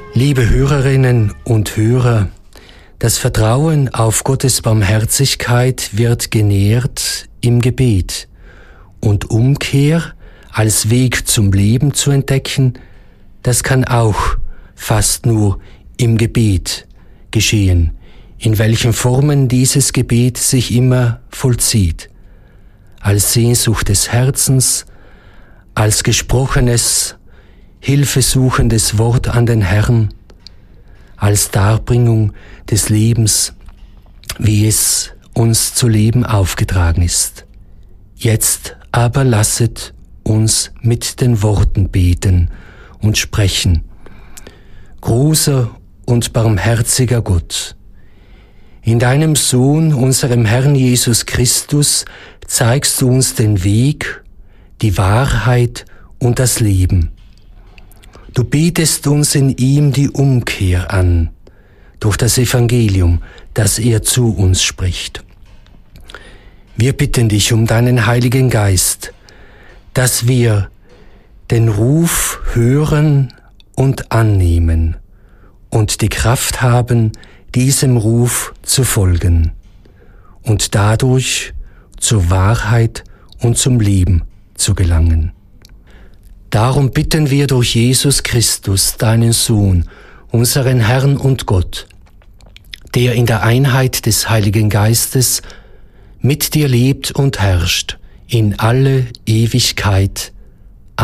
Liebe Hörerinnen und Hörer, das Vertrauen auf Gottes Barmherzigkeit wird genährt im Gebet und Umkehr als Weg zum Leben zu entdecken, das kann auch fast nur im Gebet geschehen, in welchen Formen dieses Gebet sich immer vollzieht, als Sehnsucht des Herzens, als gesprochenes, hilfesuchendes Wort an den Herrn, als Darbringung des Lebens, wie es uns zu leben aufgetragen ist. Jetzt aber lasset uns mit den Worten beten und sprechen. Großer und barmherziger Gott, in deinem Sohn, unserem Herrn Jesus Christus, zeigst du uns den Weg, die Wahrheit und das Leben. Du bietest uns in ihm die Umkehr an, durch das Evangelium, das er zu uns spricht. Wir bitten dich um deinen Heiligen Geist, dass wir den Ruf hören und annehmen und die Kraft haben, diesem Ruf zu folgen und dadurch zur Wahrheit und zum Leben zu gelangen. Darum bitten wir durch Jesus Christus, deinen Sohn, unseren Herrn und Gott, der in der Einheit des Heiligen Geistes mit dir lebt und herrscht in alle Ewigkeit.